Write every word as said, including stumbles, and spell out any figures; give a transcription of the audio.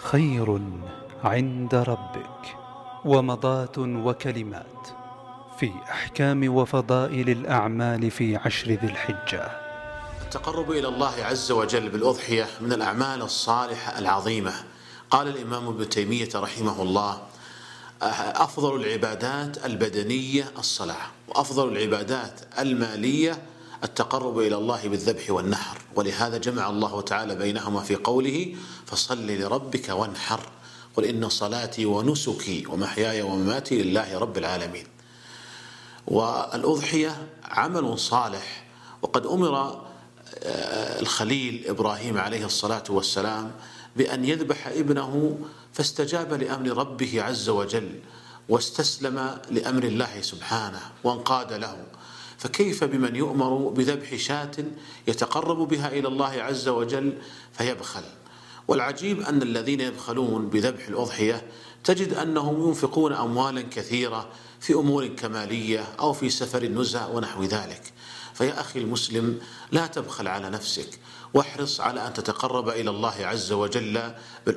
خير عند ربك ومضات وكلمات في أحكام وفضائل الأعمال في عشر ذي الحجة. التقرب إلى الله عز وجل بالأضحية من الأعمال الصالحة العظيمة. قال الإمام ابن تيمية رحمه الله: أفضل العبادات البدنية الصلاة، وأفضل العبادات المالية التقرب إلى الله بالذبح والنحر، ولهذا جمع الله تعالى بينهما في قوله: فصل لربك وانحر، قل إن صلاتي ونسكي ومحياي ومماتي لله رب العالمين. والأضحية عمل صالح، وقد أمر الخليل إبراهيم عليه الصلاة والسلام بأن يذبح ابنه، فاستجاب لأمر ربه عز وجل واستسلم لأمر الله سبحانه وانقاد له، فكيف بمن يؤمر بذبح شاة يتقرب بها إلى الله عز وجل فيبخل؟ والعجيب أن الذين يبخلون بذبح الأضحية تجد أنهم ينفقون أموالا كثيرة في أمور كمالية أو في سفر النزهة ونحو ذلك. فيا أخي المسلم، لا تبخل على نفسك، واحرص على أن تتقرب إلى الله عز وجل